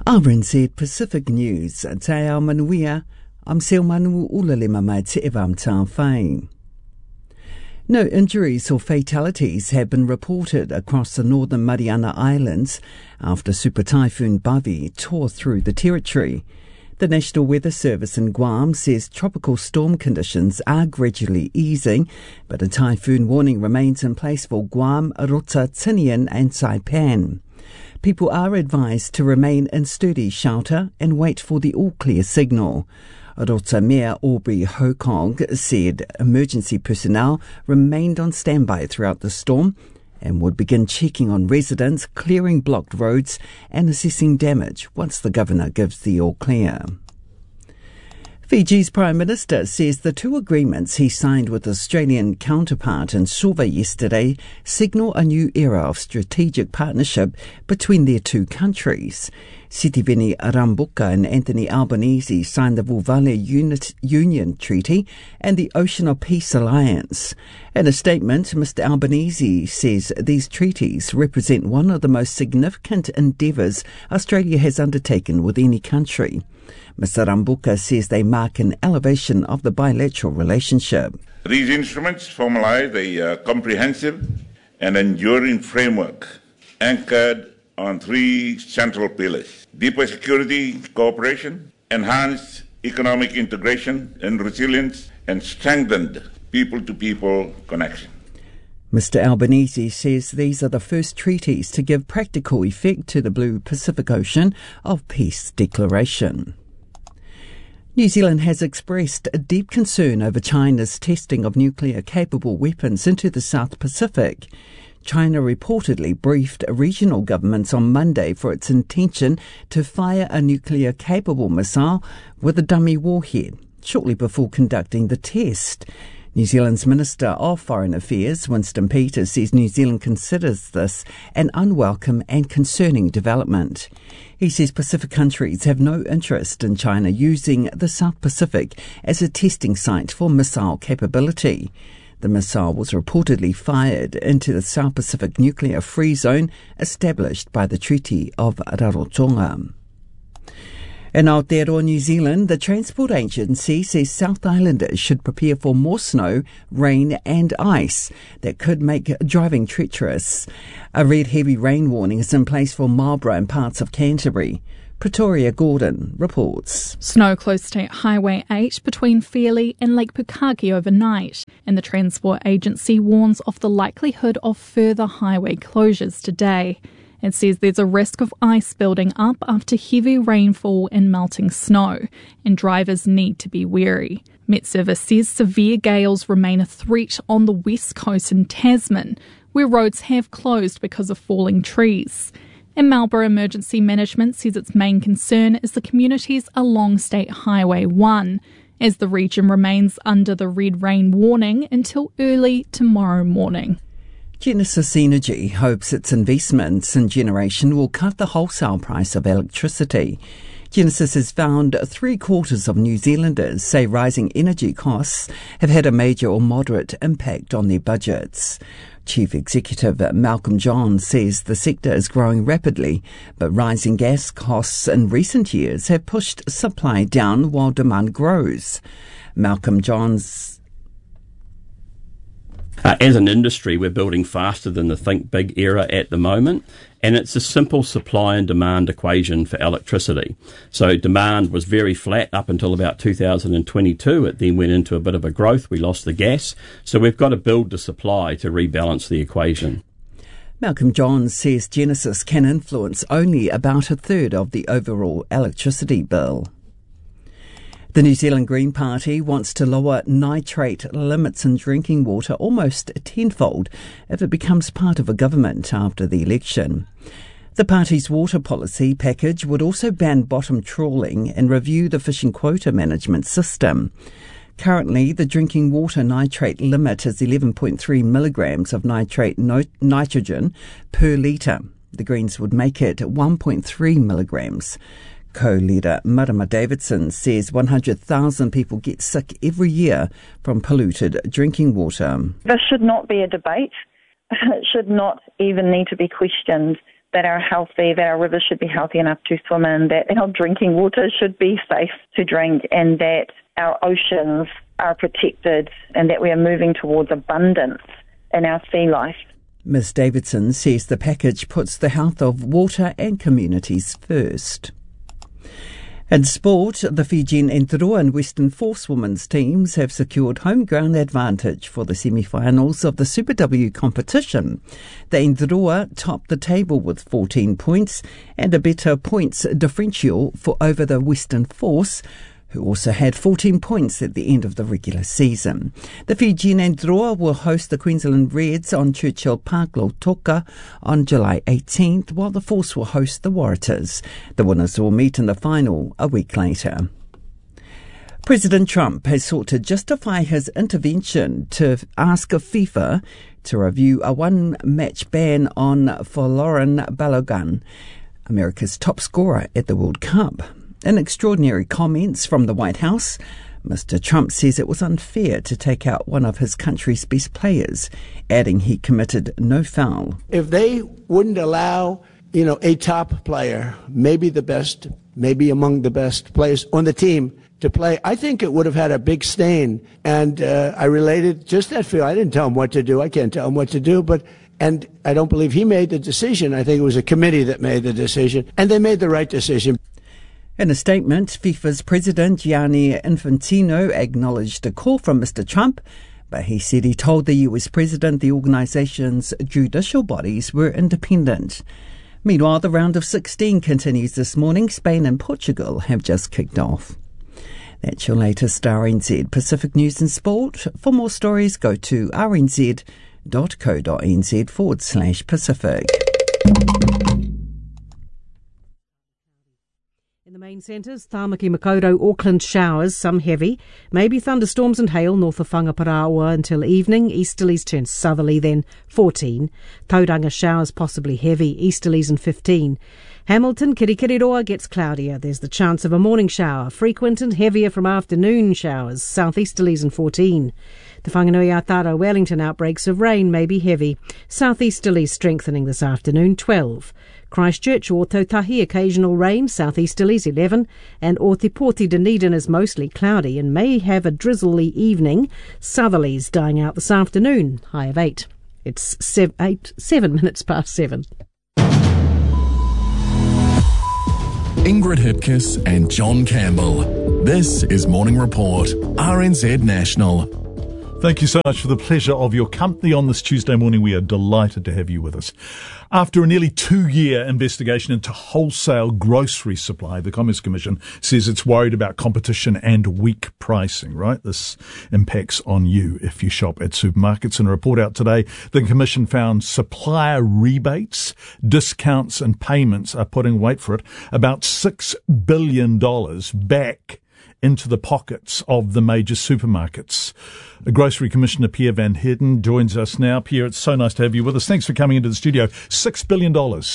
RNZ Pacific News, Te ao manuia, am Seo Manu Ulalima mai te evam tā whai. No injuries or fatalities have been reported across the northern Mariana Islands after Super Typhoon Bavi tore through the territory. The National Weather Service in Guam says tropical storm conditions are gradually easing, but a typhoon warning remains in place for Guam, Rota, Tinian and Saipan. People are advised to remain in sturdy shelter and wait for the all-clear signal. Rota Mayor Aubrey Hokog said emergency personnel remained on standby throughout the storm and would begin checking on residents, clearing blocked roads and assessing damage once the governor gives the all-clear. Fiji's Prime Minister says the two agreements he signed with Australian counterpart in Suva yesterday signal a new era of strategic partnership between their two countries. Sitiveni Rambuka and Anthony Albanese signed the Vulvale Union Treaty and the Ocean of Peace Alliance. In a statement, Mr Albanese says these treaties represent one of the most significant endeavours Australia has undertaken with any country. Mr Rambuka says they mark an elevation of the bilateral relationship. These instruments formalize a comprehensive and enduring framework anchored on three central pillars: deeper security cooperation, enhanced economic integration and resilience, and strengthened people-to-people connection. Mr Albanese says these are the first treaties to give practical effect to the Blue Pacific Ocean of Peace Declaration. New Zealand has expressed a deep concern over China's testing of nuclear-capable weapons into the South Pacific. China reportedly briefed regional governments on Monday for its intention to fire a nuclear-capable missile with a dummy warhead shortly before conducting the test. New Zealand's Minister of Foreign Affairs, Winston Peters, says New Zealand considers this an unwelcome and concerning development. He says Pacific countries have no interest in China using the South Pacific as a testing site for missile capability. The missile was reportedly fired into the South Pacific nuclear free zone established by the Treaty of Rarotonga. In Aotearoa, New Zealand, the Transport Agency says South Islanders should prepare for more snow, rain and ice that could make driving treacherous. A red heavy rain warning is in place for Marlborough and parts of Canterbury. Pretoria Gordon reports. Snow close State Highway 8 between Fairlie and Lake Pukaki overnight, and the Transport Agency warns of the likelihood of further highway closures today. It says there's a risk of ice building up after heavy rainfall and melting snow, and drivers need to be wary. Met Service says severe gales remain a threat on the west coast and Tasman, where roads have closed because of falling trees. And Marlborough Emergency Management says its main concern is the communities along State Highway 1, as the region remains under the red rain warning until early tomorrow morning. Genesis Energy hopes its investments in generation will cut the wholesale price of electricity. Genesis has found 3/4 of New Zealanders say rising energy costs have had a major or moderate impact on their budgets. Chief Executive Malcolm Johns says the sector is growing rapidly, but rising gas costs in recent years have pushed supply down while demand grows. Malcolm Johns As an industry, we're building faster than the think big era at the moment, and it's a simple supply and demand equation for electricity. So demand was very flat up until about 2022. It then went into a bit of a growth. We lost the gas. So we've got to build the supply to rebalance the equation. Malcolm Johns says Genesis can influence only about a third of the overall electricity bill. The New Zealand Green Party wants to lower nitrate limits in drinking water almost tenfold if it becomes part of a government after the election. The party's water policy package would also ban bottom trawling and review the fishing quota management system. Currently, the drinking water nitrate limit is 11.3 milligrams of nitrogen per litre. The Greens would make it 1.3 milligrams. Co-leader Marama Davidson says 100,000 people get sick every year from polluted drinking water. This should not be a debate. It should not even need to be questioned. that are healthy, that our rivers should be healthy enough to swim in, that our drinking water should be safe to drink, and that our oceans are protected, and that we are moving towards abundance in our sea life. Ms Davidson says the package puts the health of water and communities first. In sport, the Fijian Enteroa and Western Force women's teams have secured home ground advantage for the semi-finals of the Super W competition. The Enteroa topped the table with 14 points and a better points differential over the Western Force, who also had 14 points at the end of the regular season. The Fijian Enteroa will host the Queensland Reds on Churchill Park, Lautoka, on July 18th, while the Force will host the Waratahs. The winners will meet in the final a week later. President Trump has sought to justify his intervention to ask FIFA to review a one-match ban on Folarin Balogun, America's top scorer at the World Cup. In extraordinary comments from the White House, Mr. Trump says it was unfair to take out one of his country's best players, adding he committed no foul. If they wouldn't allow, a top player, maybe the best, maybe among the best players on the team to play, I think it would have had a big stain. And I related just that feel. I didn't tell him what to do. I can't tell him what to do, and I don't believe he made the decision. I think it was a committee that made the decision, and they made the right decision. In a statement, FIFA's president Gianni Infantino acknowledged a call from Mr. Trump, but he said he told the US president the organisation's judicial bodies were independent. Meanwhile, the round of 16 continues this morning. Spain and Portugal have just kicked off. That's your latest RNZ Pacific News and Sport. For more stories, go to rnz.co.nz/Pacific. In the main centres, Tāmaki Makaurau, Auckland showers, some heavy. Maybe thunderstorms and hail north of Whangaparaoa until evening. Easterlies turn southerly, then 14. Tauranga showers possibly heavy, easterlies and 15. Hamilton, Kirikiriroa gets cloudier. There's the chance of a morning shower, frequent and heavier from afternoon showers, southeasterlies and 14. The Whanganui-Atara Wellington outbreaks of rain may be heavy, southeasterlies strengthening this afternoon, 12. Christchurch or Tautahi occasional rain, southeasterlies 11, and Ōtepoti Dunedin is mostly cloudy and may have a drizzly evening, southerlies dying out this afternoon, high of 8. It's 7 minutes past 7. Ingrid Hipkiss and John Campbell. This is Morning Report, RNZ National. Thank you so much for the pleasure of your company on this Tuesday morning. We are delighted to have you with us. After a nearly 2-year investigation into wholesale grocery supply, the Commerce Commission says it's worried about competition and weak pricing, right? This impacts on you if you shop at supermarkets. In a report out today, the Commission found supplier rebates, discounts and payments are putting, wait for it, about $6 billion back into the pockets of the major supermarkets. Grocery Commissioner Pierre Van Heerden joins us now. Pierre, it's so nice to have you with us. Thanks for coming into the studio. $6 billion.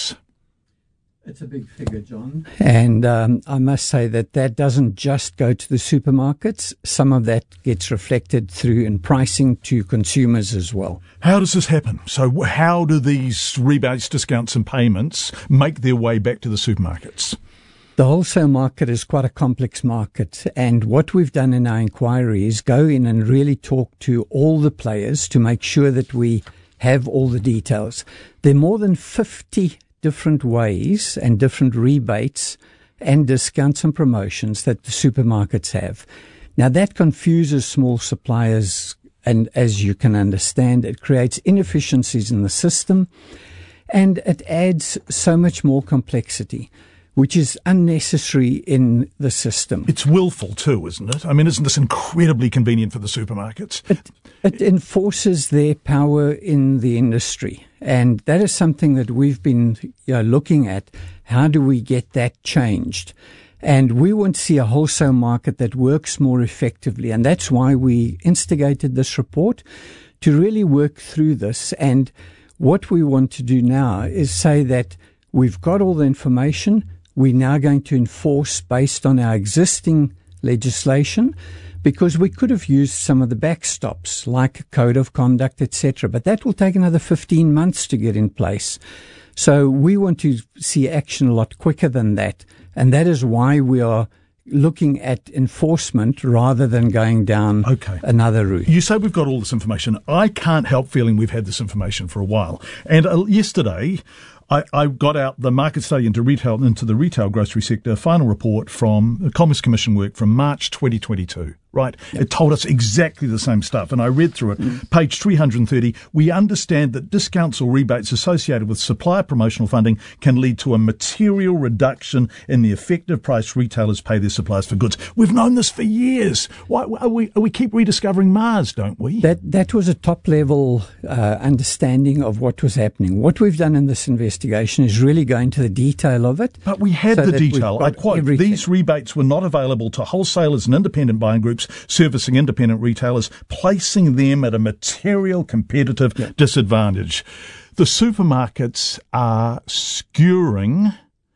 It's a big figure, John. And I must say that doesn't just go to the supermarkets. Some of that gets reflected through in pricing to consumers as well. How does this happen? So how do these rebates, discounts and payments make their way back to the supermarkets? The wholesale market is quite a complex market, and what we've done in our inquiry is go in and really talk to all the players to make sure that we have all the details. There are more than 50 different ways and different rebates and discounts and promotions that the supermarkets have. Now, that confuses small suppliers, and as you can understand, it creates inefficiencies in the system, and it adds so much more complexity, which is unnecessary in the system. It's willful too, isn't it? I mean, isn't this incredibly convenient for the supermarkets? It enforces their power in the industry. And that is something that we've been looking at. How do we get that changed? And we want to see a wholesale market that works more effectively. And that's why we instigated this report, to really work through this. And what we want to do now is say that we've got all the information. We're now going to enforce based on our existing legislation, because we could have used some of the backstops like a code of conduct, etc. But that will take another 15 months to get in place. So we want to see action a lot quicker than that. And that is why we are looking at enforcement rather than going down another route. You say we've got all this information. I can't help feeling we've had this information for a while. And yesterday, I got out the market study into the retail grocery sector, final report from the Commerce Commission work from March 2022. Right. Yep. It told us exactly the same stuff. And I read through it. Page 330, we understand that discounts or rebates associated with supplier promotional funding can lead to a material reduction in the effective price retailers pay their suppliers for goods. We've known this for years. Why we keep rediscovering Mars, don't we? That was a top-level understanding of what was happening. What we've done in this investigation is really go into the detail of it. But we had the detail. I quote, these rebates were not available to wholesalers and independent buying groups servicing independent retailers, placing them at a material competitive disadvantage. The supermarkets are skewering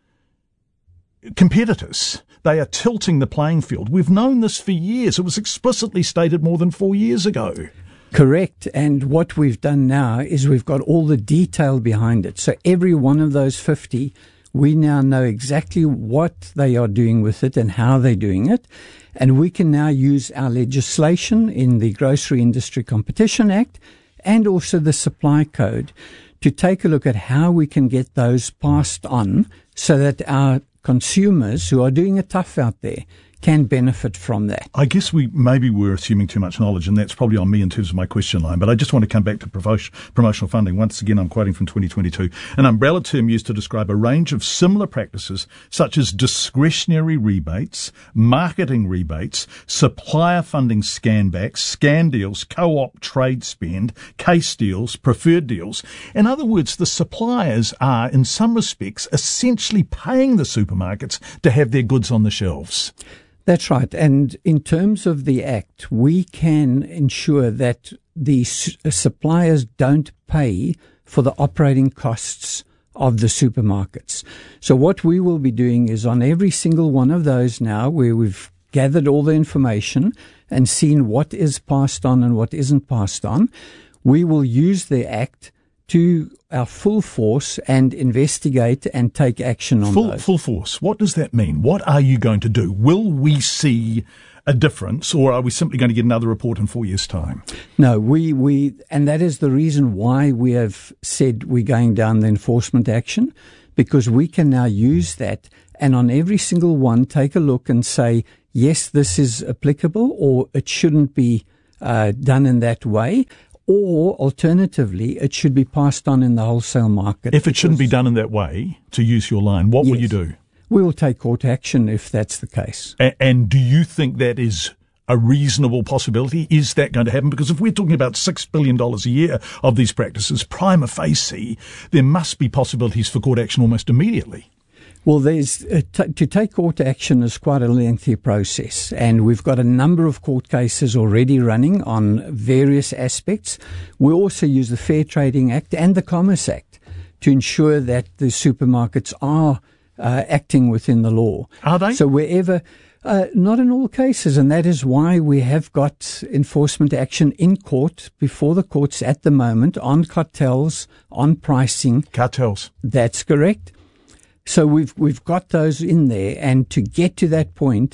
competitors. They are tilting the playing field. We've known this for years. It was explicitly stated more than 4 years ago. Correct. And what we've done now is we've got all the detail behind it. So every one of those 50, we now know exactly what they are doing with it and how they're doing it. And we can now use our legislation in the Grocery Industry Competition Act and also the Supply Code to take a look at how we can get those passed on so that our consumers who are doing it tough out there can benefit from that. I guess we're assuming too much knowledge, and that's probably on me in terms of my question line, but I just want to come back to promotional funding. Once again, I'm quoting from 2022, an umbrella term used to describe a range of similar practices such as discretionary rebates, marketing rebates, supplier funding scanbacks, scan deals, co-op trade spend, case deals, preferred deals. In other words, the suppliers are, in some respects, essentially paying the supermarkets to have their goods on the shelves. That's right. And in terms of the Act, we can ensure that the suppliers don't pay for the operating costs of the supermarkets. So what we will be doing is on every single one of those now where we've gathered all the information and seen what is passed on and what isn't passed on, we will use the Act to our full force and investigate and take action on those. Full force. What does that mean? What are you going to do? Will we see a difference, or are we simply going to get another report in 4 years' time? No, and that is the reason why we have said we're going down the enforcement action, because we can now use that and on every single one take a look and say, yes, this is applicable, or it shouldn't be done in that way. Or, alternatively, it should be passed on in the wholesale market. If it shouldn't be done in that way, to use your line, what will you do? We will take court action if that's the case. And do you think that is a reasonable possibility? Is that going to happen? Because if we're talking about $6 billion a year of these practices, prima facie, there must be possibilities for court action almost immediately. Well, to take court action is quite a lengthy process, and we've got a number of court cases already running on various aspects. We also use the Fair Trading Act and the Commerce Act to ensure that the supermarkets are acting within the law. Are they? So wherever... not in all cases, and that is why we have got enforcement action in court, before the courts at the moment, on cartels, on pricing. Cartels. That's correct. So we've got those in there, and to get to that point,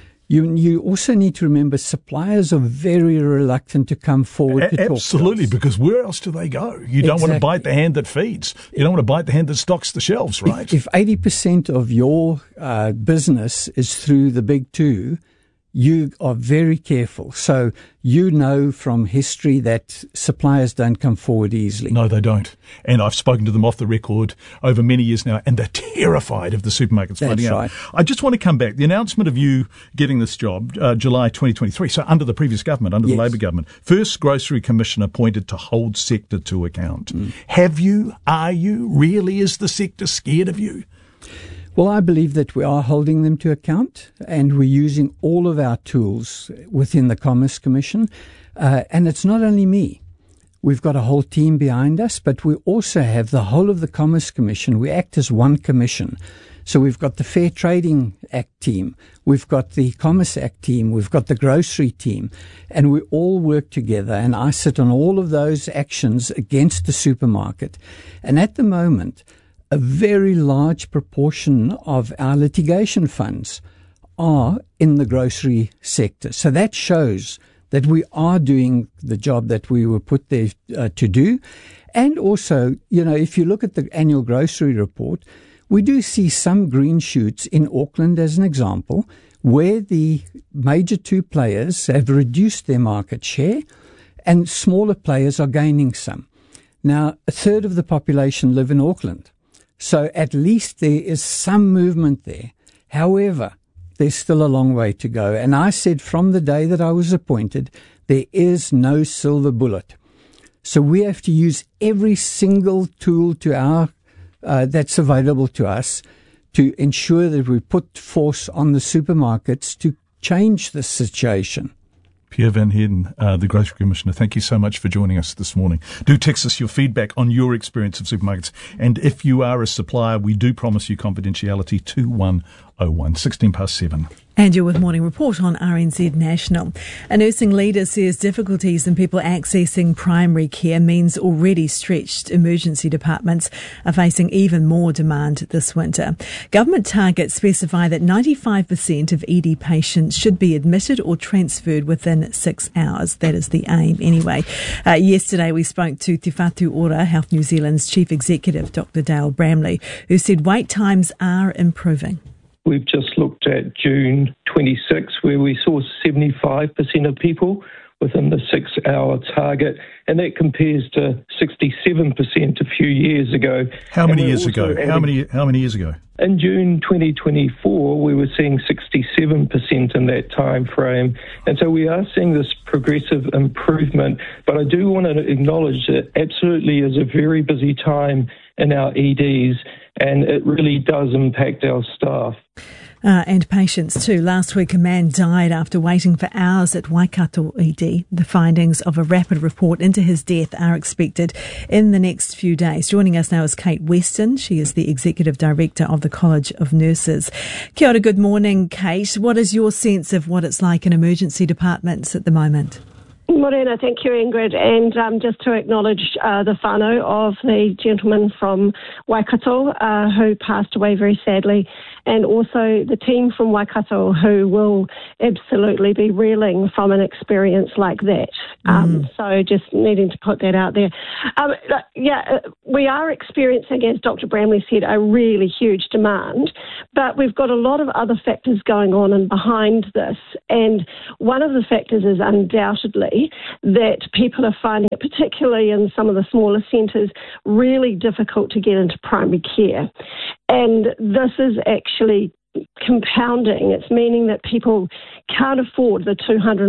you also need to remember suppliers are very reluctant to come forward to talk to us. Absolutely, because where else do they go? You don't want to bite the hand that feeds. You don't want to bite the hand that stocks the shelves, right? If 80% of your business is through the big two, you are very careful. So you know from history that suppliers don't come forward easily. No, they don't. And I've spoken to them off the record over many years now, and they're terrified of the supermarkets finding out. Right. I just want to come back. The announcement of you getting this job, July 2023, so under the previous government, under the Labor government, first Grocery Commissioner appointed to hold sector to account. Have you? Are you? Really? Is the sector scared of you? Well, I believe that we are holding them to account, and we're using all of our tools within the Commerce Commission. And it's not only me. We've got a whole team behind us, but we also have the whole of the Commerce Commission. We act as one commission So we've got the Fair Trading Act team, we've got the Commerce Act team, we've got the grocery team, and we all work together, and I sit on all of those actions against the supermarket. And at the moment, a very large proportion of our litigation funds are in the grocery sector. So that shows that we are doing the job that we were put there to do. And also, if you look at the annual grocery report, we do see some green shoots in Auckland, as an example, where the major two players have reduced their market share and smaller players are gaining some. Now, a third of the population live in Auckland. So at least there is some movement there. However, there's still a long way to go. And I said from the day that I was appointed, there is no silver bullet. So we have to use every single tool to our that's available to us to ensure that we put force on the supermarkets to change the situation. Pierre Van Heerden, the Grocery Commissioner, thank you so much for joining us this morning. Do text us your feedback on your experience of supermarkets. And if you are a supplier, we do promise you confidentiality. 2101, 7:16. And you're with Morning Report on RNZ National. A nursing leader says difficulties in people accessing primary care means already stretched emergency departments are facing even more demand this winter. Government targets specify that 95% of ED patients should be admitted or transferred within 6 hours. That is the aim anyway. Yesterday we spoke to Te Whatu Ora, Health New Zealand's Chief Executive, Dr. Dale Bramley, who said wait times are improving. We've just looked at June 26, where we saw 75% of people within the 6-hour target, and that compares to 67% a few years ago. How many years ago? How many years ago? In June 2024, we were seeing 67% in that time frame, and so we are seeing this progressive improvement. But I do want to acknowledge that absolutely is a very busy time in our EDs, and it really does impact our staff. And patients too. Last week, a man died after waiting for hours at Waikato ED. The findings of a rapid report into his death are expected in the next few days. Joining us now is Kate Weston. She is the Executive Director of the College of Nurses. Kia ora, good morning, Kate. What is your sense of what it's like in emergency departments at the moment? Morena, thank you, Ingrid. And just to acknowledge the whānau of the gentleman from Waikato who passed away very sadly, and also the team from Waikato who will absolutely be reeling from an experience like that. So just needing to put that out there. We are experiencing, as Dr. Bramley said, a really huge demand, but we've got a lot of other factors going on and behind this. And one of the factors is undoubtedly that people are finding it, particularly in some of the smaller centres, really difficult to get into primary care. And this is actually compounding. It's meaning that people can't afford the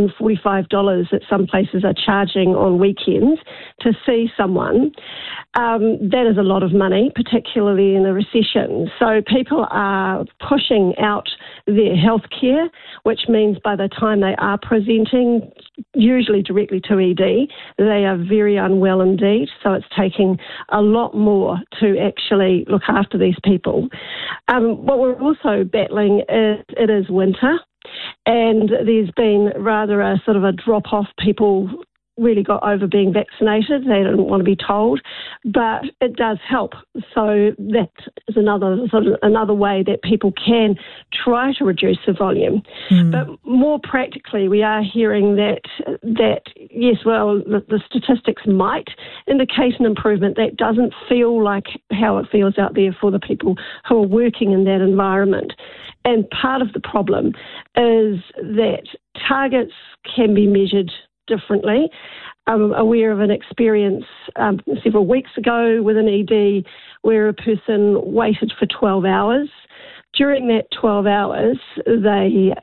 $245 that some places are charging on weekends to see someone. That is a lot of money, particularly in a recession. So people are pushing out their health care, which means by the time they are presenting, usually directly to ED, they are very unwell indeed. So it's taking a lot more to actually look after these people. What we're also battling is it is winter, and there's been rather a sort of a drop-off. People really got over being vaccinated. They didn't want to be told, but it does help. So that is another way that people can try to reduce the volume. But more practically, we are hearing that yes, well, the statistics might indicate an improvement. That doesn't feel like how it feels out there for the people who are working in that environment. And part of the problem is that targets can be measured differently. I'm aware of an experience several weeks ago with an ED where a person waited for 12 hours. During that 12 hours, they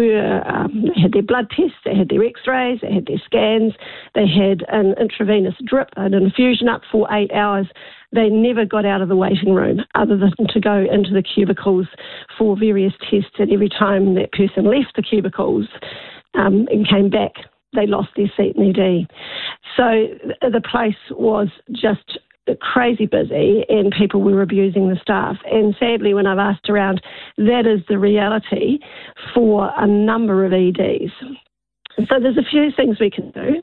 had their blood tests, they had their x-rays, they had their scans, they had an intravenous drip, an infusion up for 8 hours. They never got out of the waiting room other than to go into the cubicles for various tests. And every time that person left the cubicles and came back, they lost their seat in ED. So the place was just crazy busy and people were abusing the staff. And sadly, when I've asked around, that is the reality for a number of EDs. So there's a few things we can do.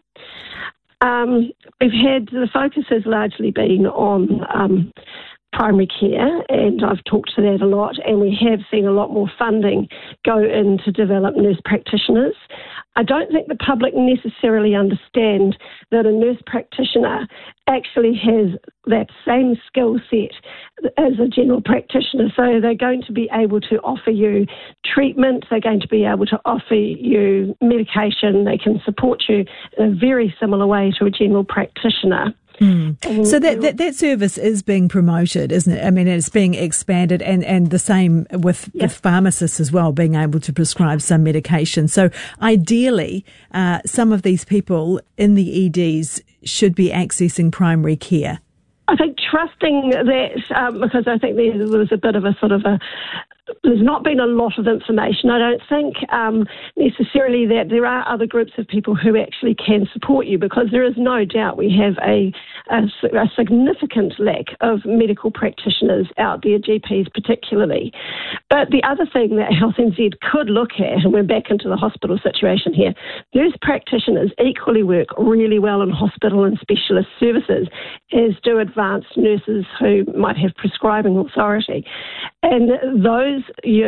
The focus has largely been on primary care, and I've talked to that a lot, and we have seen a lot more funding go in to develop nurse practitioners. I don't think the public necessarily understand that a nurse practitioner actually has that same skill set as a general practitioner. So they're going to be able to offer you treatment, they're going to be able to offer you medication, they can support you in a very similar way to a general practitioner. So that service is being promoted, isn't it? I mean, it's being expanded, and the same with pharmacists as well, being able to prescribe some medication. So ideally, some of these people in the EDs should be accessing primary care. I think trusting that, because I think there was a bit of a sort of there's not been a lot of information. I don't think necessarily that there are other groups of people who actually can support you, because there is no doubt we have a significant lack of medical practitioners out there, GPs particularly. But the other thing that Health NZ could look at, and we're back into the hospital situation here, nurse practitioners equally work really well in hospital and specialist services, as do advanced nurses who might have prescribing authority. And those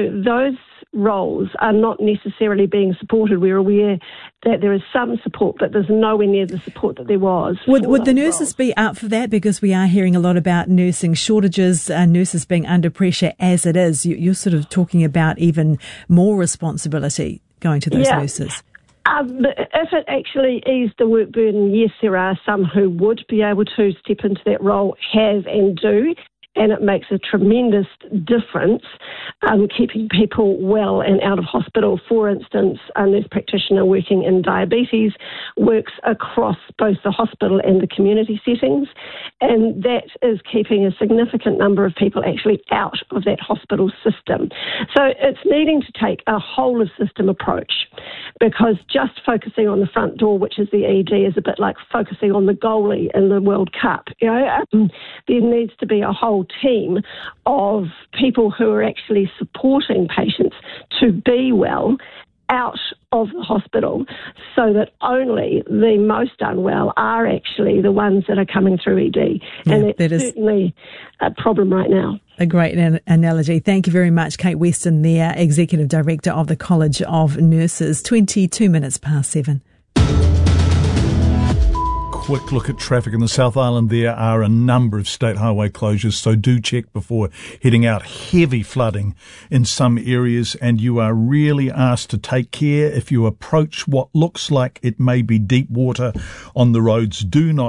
roles are not necessarily being supported. We're aware that there is some support, but there's nowhere near the support that there was. Would the nurses be up for that? Because we are hearing a lot about nursing shortages, nurses being under pressure as it is. You're sort of talking about even more responsibility going to those nurses. If it actually eased the work burden, yes, there are some who would be able to step into that role, have and do. And it makes a tremendous difference keeping people well and out of hospital. For instance, a nurse practitioner working in diabetes works across both the hospital and the community settings, and that is keeping a significant number of people actually out of that hospital system. So it's needing to take a whole-of-system approach, because just focusing on the front door, which is the ED, is a bit like focusing on the goalie in the World Cup. There needs to be a whole team of people who are actually supporting patients to be well out of the hospital, so that only the most unwell are actually the ones that are coming through ED. And that's certainly a problem right now. A great analogy. Thank you very much, Kate Weston there, Executive Director of the College of Nurses. 22 minutes past 7. Quick look at traffic in the South Island. There are a number of state highway closures, so do check before heading out. Heavy flooding in some areas, and you are really asked to take care if you approach what looks like it may be deep water on the roads. Do not